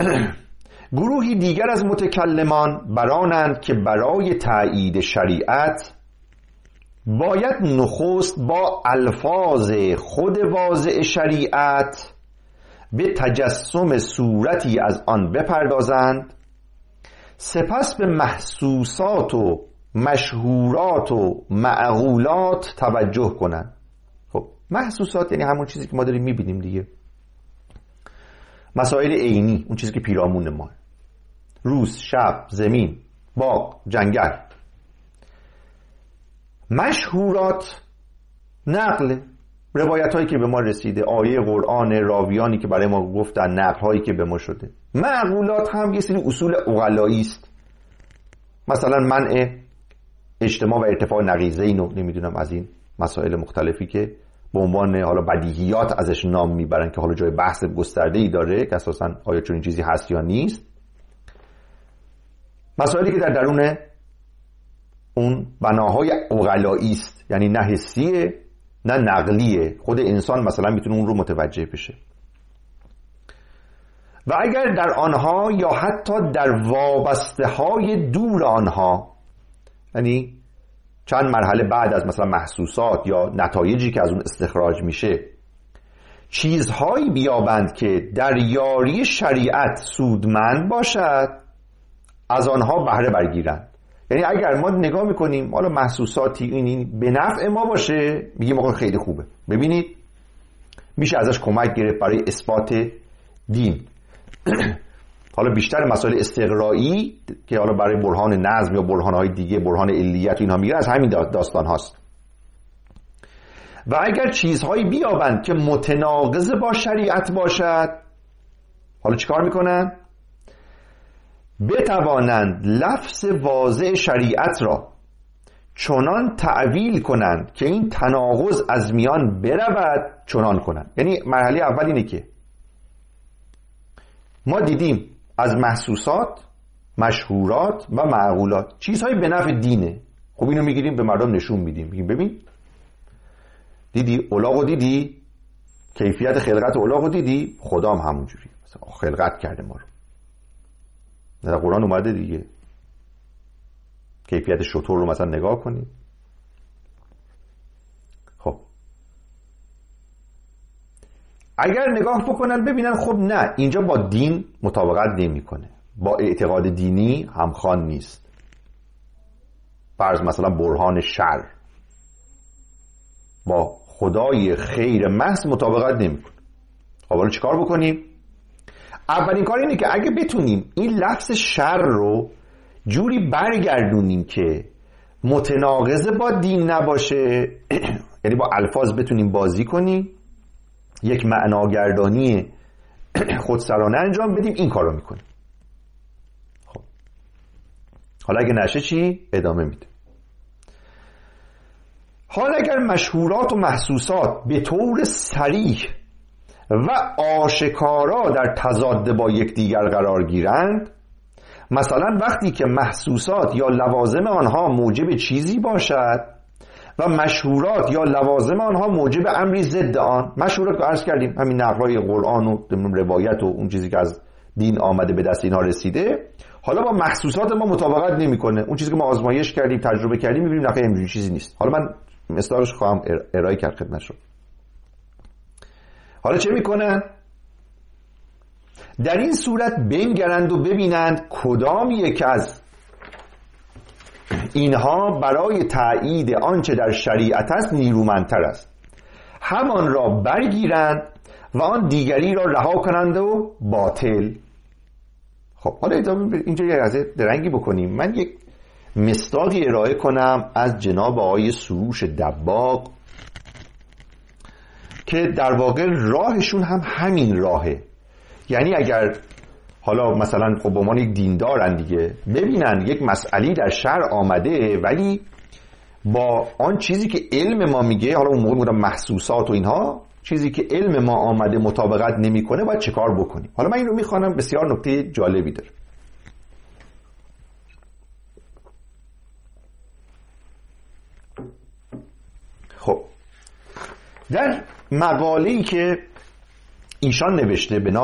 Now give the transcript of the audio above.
گروهی دیگر از متکلمان برانند که برای تأیید شریعت باید نخست با الفاظ خود واضع شریعت به تجسم صورتی از آن بپردازند، سپس به محسوسات و مشهورات و معقولات توجه کنند. خب محسوسات یعنی همون چیزی که ما داریم میبینیم دیگه، مسائل عینی، اون چیزی که پیرامون ما، روز، شب، زمین، باغ، جنگل. مشهورات نقل، روایت هایی که به ما رسیده، آیه قرآن، راویانی که برای ما گفتن، نقل هایی که به ما شده. معقولات هم یه سری اصول عقلایی است، مثلا منع اجتماع و ارتفاع نقیضین و نمیدونم از این مسائل مختلفی که به عنوان حالا بدیهیات ازش نام میبرن که حالا جای بحث گسترده‌ای داره که اساسا آیا چون این چیزی هست یا نیست. مسائلی که در درون اون بناهای عقلایی است، یعنی نه حسیه نه نقلیه، خود انسان مثلا میتونه اون رو متوجه بشه. و اگر در آنها یا حتی در وابسته های دور آنها، یعنی چند مرحله بعد از مثلا محسوسات یا نتایجی که از اون استخراج میشه، چیزهایی بیابند که در یاری شریعت سودمند باشد، از آنها بهره برگیرند. یعنی اگر ما نگاه میکنیم حالا محسوساتی این به نفع ما باشه، میگیم آقا خیلی خوبه، ببینید میشه ازش کمک گرفت برای اثبات دین. حالا بیشتر مسائل استقرایی که حالا برای برهان نظم یا برهانهای دیگه، برهان علیت و اینها میگه، از همین داستان هاست. و اگر چیزهایی بیابند که متناقض با شریعت باشد، حالا چیکار میکنن؟ بتوانند لفظ واضح شریعت را چنان تعویل کنند که این تناقض از میان برود، چنان کنند. یعنی مرحله اول اینه که ما دیدیم از محسوسات، مشهورات و معقولات چیزهای به نفع دینه، خب اینو میگیریم به مردم نشون میدیم، میگیم ببین دیدی الاغو، دیدی کیفیت خلقت الاغو، دیدی خدا هم همونجوری مثلا خلقت کرده ما رو. در قرآن اومده دیگه، کیفیت شتر رو مثلا نگاه کنید. خب اگر نگاه بکنن ببینن خب نه، اینجا با دین مطابقت نمیکنه، با اعتقاد دینی همخوان نیست. فرض مثلا برهان شر با خدای خیر محض مطابقت نمیکنه. خب حالا چیکار بکنیم؟ اولین کار اینه که اگه بتونیم این لفظ شر رو جوری برگردونیم که متناقض با دین نباشه، یعنی با الفاظ بتونیم بازی کنیم، یک معناگردانی خودسرانه انجام بدیم، این کار رو میکنیم. خب حالا اگه نشه چی؟ ادامه میده. حالا اگر مشهورات و محسوسات به طور صریح و آشکارا در تضاد با یکدیگر قرار گیرند، مثلا وقتی که محسوسات یا لوازم آنها موجب چیزی باشد و مشهورات یا لوازم آنها موجب امری ضد آن. مشهورات که عرض کردیم همین نقل‌های قرآن و روایت و اون چیزی که از دین آمده به دست اینها رسیده. حالا با محسوسات ما مطابقت نمیکنه، اون چیزی که ما آزمایش کردیم، تجربه کردیم، می‌بینیم نه اینجوری چیزی نیست. حالا من مثالش خواهم ارائه کرد خدمتتون. حالا چه میکنن؟ در این صورت بنگرند و ببینند کدام یک از اینها برای تأیید آنچه در شریعت است نیرومندتر است، همان را برگیرند و آن دیگری را رها کنند و باطل. خب حالا اینجا یک از درنگی بکنیم. من یک مصداقی ارائه کنم از جناب آقای سروش دباغ که در واقع راهشون هم همین راهه. یعنی اگر حالا مثلا خب به عنوان یک دیندارن دیگه، ببینن یک مسئله در شرع آمده ولی با آن چیزی که علم ما میگه، حالا اون موقع میگم محسوسات و اینها، چیزی که علم ما آمده مطابقت نمیکنه، باید چه کار بکنیم؟ حالا من این رو میخوانم، بسیار نکته جالبی داره. خب در مقاله‌ای که ایشان نوشته به نام